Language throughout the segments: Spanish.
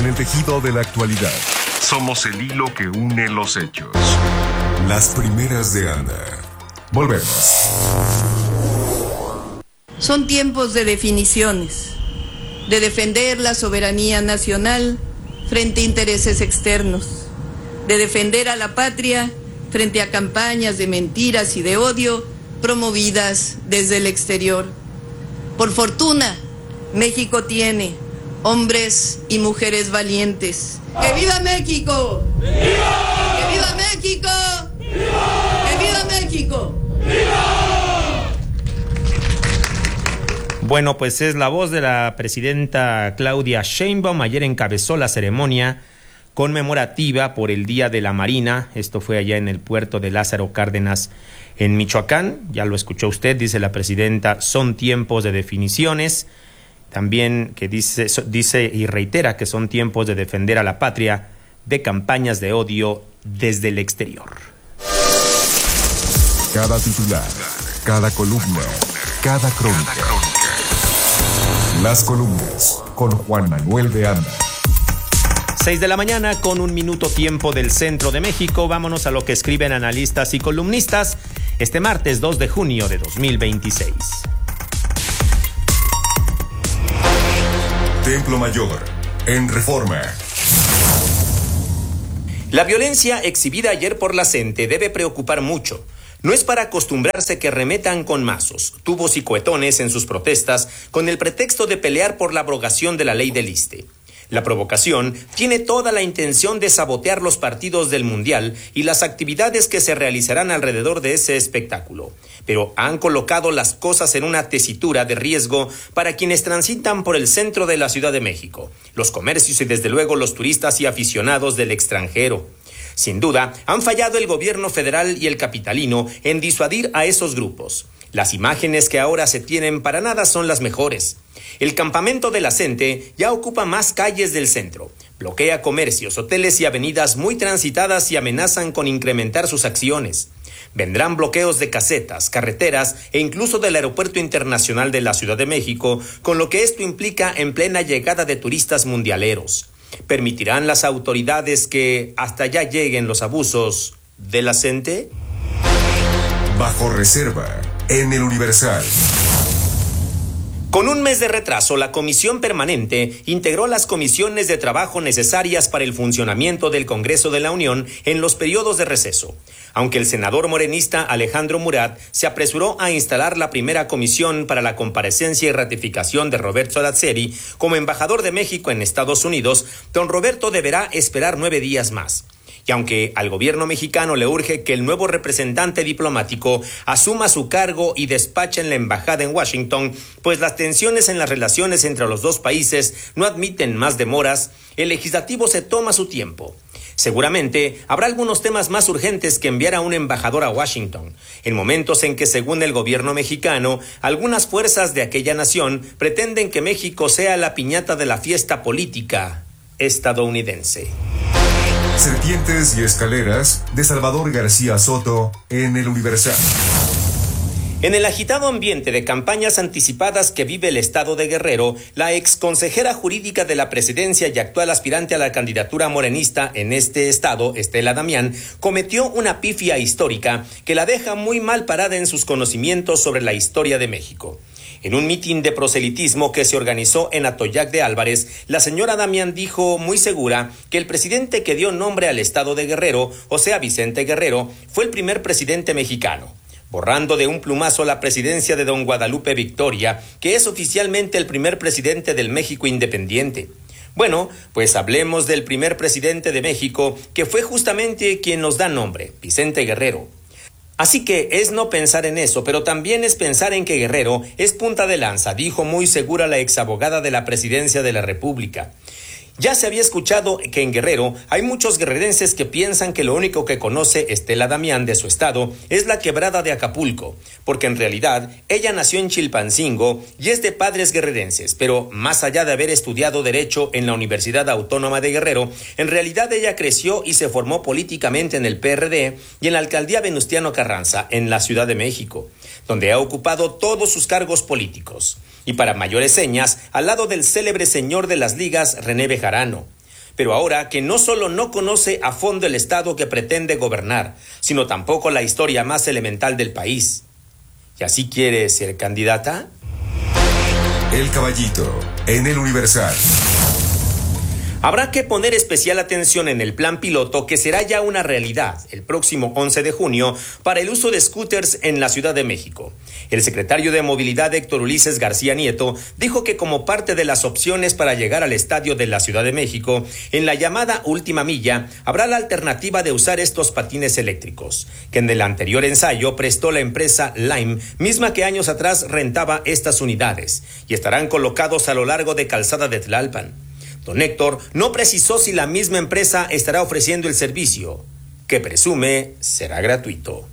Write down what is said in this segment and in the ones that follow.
en el tejido de la actualidad. Somos el hilo que une los hechos. Las primeras de Anda. Volvemos. Son tiempos de definiciones, de defender la soberanía nacional frente a intereses externos, de defender a la patria frente a campañas de mentiras y de odio promovidas desde el exterior. Por fortuna, México tiene hombres y mujeres valientes. ¡Que viva México! ¡Viva! ¡Que viva México! ¡Viva! ¡Que viva México! ¡Viva! Bueno, pues es la voz de la presidenta Claudia Sheinbaum. Ayer encabezó la ceremonia conmemorativa por el Día de la Marina. Esto fue allá en el puerto de Lázaro Cárdenas, en Michoacán. Ya lo escuchó usted, dice la presidenta, son tiempos de definiciones. También que dice y reitera que son tiempos de defender a la patria de campañas de odio desde el exterior. Cada titular, cada columna, cada crónica. Las columnas con Juan Manuel de Anda. 6 de la mañana con 1 minuto tiempo del centro de México. Vámonos a lo que escriben analistas y columnistas este martes 2 de junio de 2026. Templo Mayor, en Reforma. La violencia exhibida ayer por la CENTE debe preocupar mucho. No es para acostumbrarse que remetan con mazos, tubos y cohetones en sus protestas con el pretexto de pelear por la abrogación de la ley del ISSSTE. La provocación tiene toda la intención de sabotear los partidos del Mundial y las actividades que se realizarán alrededor de ese espectáculo. Pero han colocado las cosas en una tesitura de riesgo para quienes transitan por el centro de la Ciudad de México, los comercios y desde luego los turistas y aficionados del extranjero. Sin duda, han fallado el gobierno federal y el capitalino en disuadir a esos grupos. Las imágenes que ahora se tienen para nada son las mejores. El campamento de la CENTE ya ocupa más calles del centro, bloquea comercios, hoteles y avenidas muy transitadas y amenazan con incrementar sus acciones. Vendrán bloqueos de casetas, carreteras e incluso del Aeropuerto Internacional de la Ciudad de México, con lo que esto implica en plena llegada de turistas mundialeros. ¿Permitirán las autoridades que hasta allá lleguen los abusos de la CENTE? Bajo reserva, en el Universal. Con un mes de retraso, la Comisión Permanente integró las comisiones de trabajo necesarias para el funcionamiento del Congreso de la Unión en los periodos de receso. Aunque el senador morenista Alejandro Murat se apresuró a instalar la primera comisión para la comparecencia y ratificación de Roberto Aratzeri como embajador de México en Estados Unidos, don Roberto deberá esperar 9 días más. Y aunque al gobierno mexicano le urge que el nuevo representante diplomático asuma su cargo y despache en la embajada en Washington, pues las tensiones en las relaciones entre los dos países no admiten más demoras, el legislativo se toma su tiempo. Seguramente habrá algunos temas más urgentes que enviar a un embajador a Washington, en momentos en que, según el gobierno mexicano, algunas fuerzas de aquella nación pretenden que México sea la piñata de la fiesta política estadounidense. Serpientes y escaleras de Salvador García Soto en el Universal. En el agitado ambiente de campañas anticipadas que vive el estado de Guerrero, la exconsejera jurídica de la presidencia y actual aspirante a la candidatura morenista en este estado, Estela Damián, cometió una pifia histórica que la deja muy mal parada en sus conocimientos sobre la historia de México. En un mitin de proselitismo que se organizó en Atoyac de Álvarez, la señora Damián dijo muy segura que el presidente que dio nombre al estado de Guerrero, o sea Vicente Guerrero, fue el primer presidente mexicano, borrando de un plumazo la presidencia de don Guadalupe Victoria, que es oficialmente el primer presidente del México independiente. Bueno, pues hablemos del primer presidente de México, que fue justamente quien nos da nombre, Vicente Guerrero. Así que es no pensar en eso, pero también es pensar en que Guerrero es punta de lanza, dijo muy segura la exabogada de la presidencia de la República. Ya se había escuchado que en Guerrero hay muchos guerrerenses que piensan que lo único que conoce Estela Damián de su estado es la quebrada de Acapulco, porque en realidad ella nació en Chilpancingo y es de padres guerrerenses, pero más allá de haber estudiado Derecho en la Universidad Autónoma de Guerrero, en realidad ella creció y se formó políticamente en el PRD y en la alcaldía Venustiano Carranza, en la Ciudad de México, donde ha ocupado todos sus cargos políticos. Y para mayores señas, al lado del célebre señor de las ligas, René Bejarano. pero ahora que no solo no conoce a fondo el Estado que pretende gobernar, sino tampoco la historia más elemental del país. ¿Y así quiere ser candidata? El Caballito, en el Universal. Habrá que poner especial atención en el plan piloto que será ya una realidad el próximo 11 de junio para el uso de scooters en la Ciudad de México. El secretario de Movilidad Héctor Ulises García Nieto dijo que como parte de las opciones para llegar al estadio de la Ciudad de México, en la llamada última milla habrá la alternativa de usar estos patines eléctricos, que en el anterior ensayo prestó la empresa Lime, misma que años atrás rentaba estas unidades, y estarán colocados a lo largo de Calzada de Tlalpan. Don Héctor no precisó si la misma empresa estará ofreciendo el servicio, que presume será gratuito.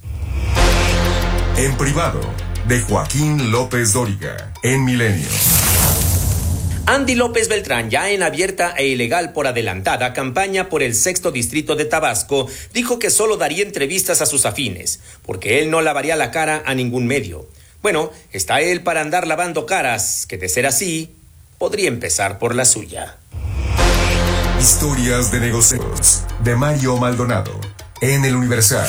En privado, de Joaquín López Dóriga, en Milenio. Andy López Beltrán, ya en abierta e ilegal por adelantada campaña por el 6º distrito de Tabasco, dijo que solo daría entrevistas a sus afines, porque él no lavaría la cara a ningún medio. Bueno, está él para andar lavando caras, que de ser así, podría empezar por la suya. Historias de negocios, de Mario Maldonado, en el Universal.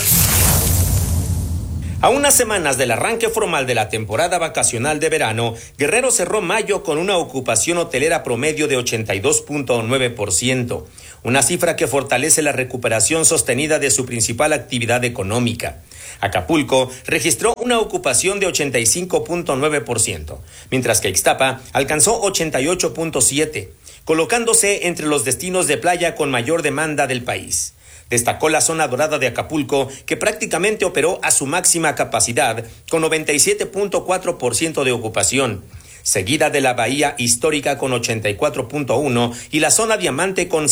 A unas semanas del arranque formal de la temporada vacacional de verano, Guerrero cerró mayo con una ocupación hotelera promedio de 82.9%, una cifra que fortalece la recuperación sostenida de su principal actividad económica. Acapulco registró una ocupación de 85.9%, mientras que Ixtapa alcanzó 88.7%, colocándose entre los destinos de playa con mayor demanda del país. Destacó la zona dorada de Acapulco, que prácticamente operó a su máxima capacidad, con 97.4% de ocupación, seguida de la bahía histórica con 84.1% y la zona diamante con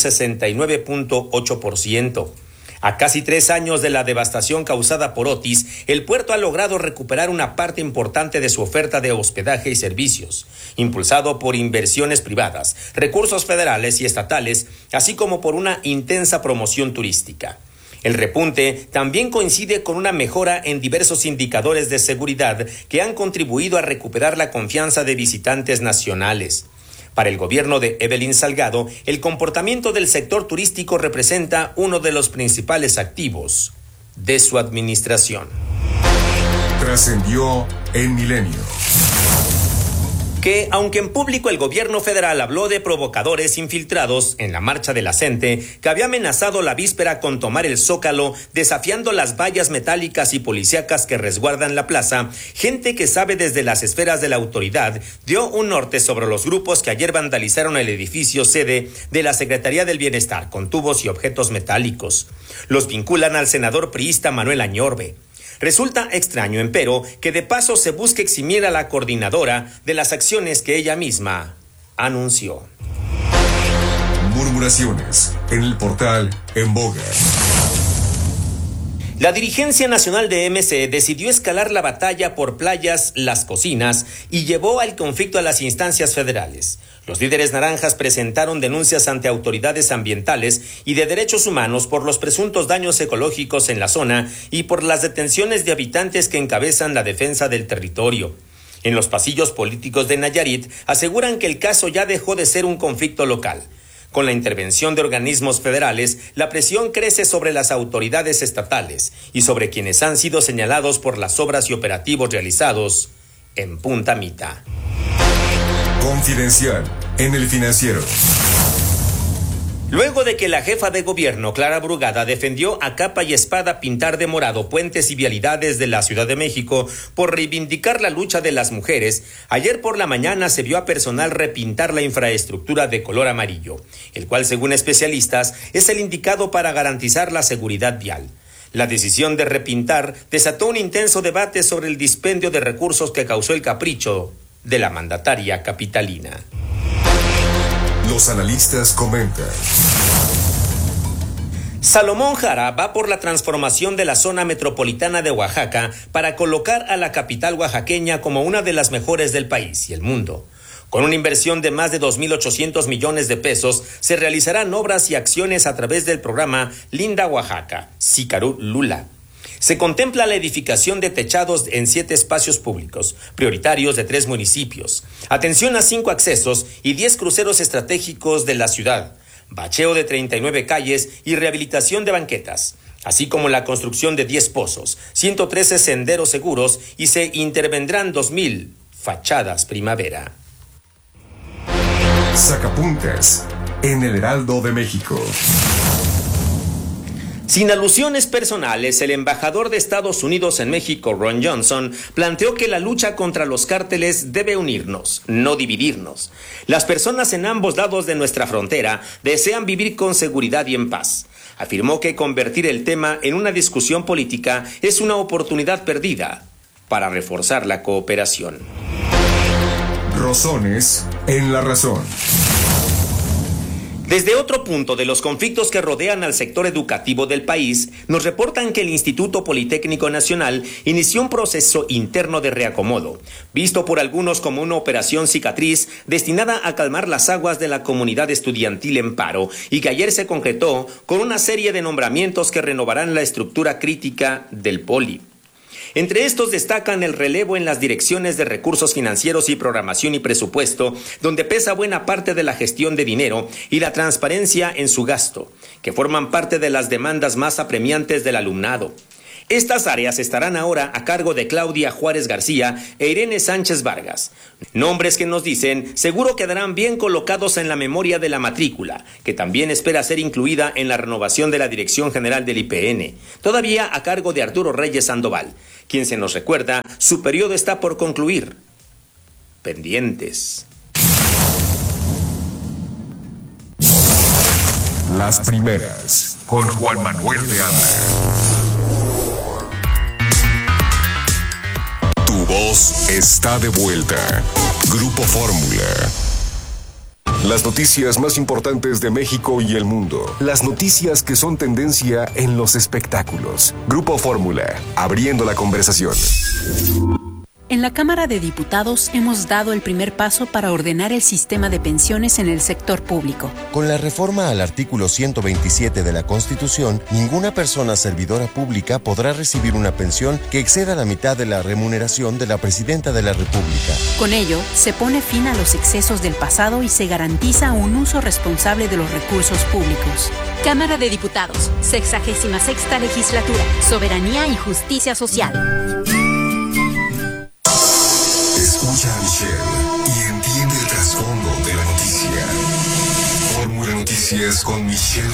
69.8%. A casi 3 años de la devastación causada por Otis, el puerto ha logrado recuperar una parte importante de su oferta de hospedaje y servicios, impulsado por inversiones privadas, recursos federales y estatales, así como por una intensa promoción turística. El repunte también coincide con una mejora en diversos indicadores de seguridad que han contribuido a recuperar la confianza de visitantes nacionales. Para el gobierno de Evelyn Salgado, el comportamiento del sector turístico representa uno de los principales activos de su administración. Trascendió en Milenio. Que, aunque en público el gobierno federal habló de provocadores infiltrados en la marcha de la CENTE, que había amenazado la víspera con tomar el Zócalo, desafiando las vallas metálicas y policíacas que resguardan la plaza, gente que sabe desde las esferas de la autoridad dio un norte sobre los grupos que ayer vandalizaron el edificio sede de la Secretaría del Bienestar con tubos y objetos metálicos. Los vinculan al senador priista Manuel Añorbe. Resulta extraño, empero, que de paso se busque eximir a la coordinadora de las acciones que ella misma anunció. Murmuraciones en el portal En Boga. La dirigencia nacional de MC decidió escalar la batalla por playas Las Cocinas y llevó al conflicto a las instancias federales. Los líderes naranjas presentaron denuncias ante autoridades ambientales y de derechos humanos por los presuntos daños ecológicos en la zona y por las detenciones de habitantes que encabezan la defensa del territorio. En los pasillos políticos de Nayarit aseguran que el caso ya dejó de ser un conflicto local. Con la intervención de organismos federales, la presión crece sobre las autoridades estatales y sobre quienes han sido señalados por las obras y operativos realizados en Punta Mita. Confidencial en El Financiero. Luego de que la jefa de gobierno, Clara Brugada, defendió a capa y espada pintar de morado puentes y vialidades de la Ciudad de México por reivindicar la lucha de las mujeres, ayer por la mañana se vio a personal repintar la infraestructura de color amarillo, el cual, según especialistas, es el indicado para garantizar la seguridad vial. La decisión de repintar desató un intenso debate sobre el dispendio de recursos que causó el capricho de la mandataria capitalina. Los analistas comentan. Salomón Jara va por la transformación de la zona metropolitana de Oaxaca para colocar a la capital oaxaqueña como una de las mejores del país y el mundo. Con una inversión de más de 2.800 millones de pesos, se realizarán obras y acciones a través del programa Linda Oaxaca, Sicarú Lula. Se contempla la edificación de techados en 7 espacios públicos, prioritarios de 3 municipios, atención a 5 accesos y 10 cruceros estratégicos de la ciudad, bacheo de 39 calles y rehabilitación de banquetas, así como la construcción de 10 pozos, 113 senderos seguros y se intervendrán 2,000 fachadas primavera. Sacapuntas en el Heraldo de México. Sin alusiones personales, el embajador de Estados Unidos en México, Ron Johnson, planteó que la lucha contra los cárteles debe unirnos, no dividirnos. Las personas en ambos lados de nuestra frontera desean vivir con seguridad y en paz. Afirmó que convertir el tema en una discusión política es una oportunidad perdida para reforzar la cooperación. Rosones en la razón. Desde otro punto de los conflictos que rodean al sector educativo del país, nos reportan que el Instituto Politécnico Nacional inició un proceso interno de reacomodo, visto por algunos como una operación cicatriz destinada a calmar las aguas de la comunidad estudiantil en paro y que ayer se concretó con una serie de nombramientos que renovarán la estructura crítica del Poli. Entre estos destacan el relevo en las direcciones de recursos financieros y programación y presupuesto, donde pesa buena parte de la gestión de dinero y la transparencia en su gasto, que forman parte de las demandas más apremiantes del alumnado. Estas áreas estarán ahora a cargo de Claudia Juárez García e Irene Sánchez Vargas. Nombres que nos dicen seguro quedarán bien colocados en la memoria de la matrícula, que también espera ser incluida en la renovación de la Dirección General del IPN, todavía a cargo de Arturo Reyes Sandoval, quien se nos recuerda, su periodo está por concluir. Pendientes. Las primeras, con Juan Manuel de Anda. Tu voz está de vuelta. Grupo Fórmula. Las noticias más importantes de México y el mundo. Las noticias que son tendencia en los espectáculos. Grupo Fórmula, abriendo la conversación. En la Cámara de Diputados hemos dado el primer paso para ordenar el sistema de pensiones en el sector público. Con la reforma al artículo 127 de la Constitución, ninguna persona servidora pública podrá recibir una pensión que exceda la mitad de la remuneración de la Presidenta de la República. Con ello, se pone fin a los excesos del pasado y se garantiza un uso responsable de los recursos públicos. Cámara de Diputados, 66ª Legislatura, Soberanía y Justicia Social. Escucha a Michelle y entiende el trasfondo de la noticia. Fórmula Noticias con Michelle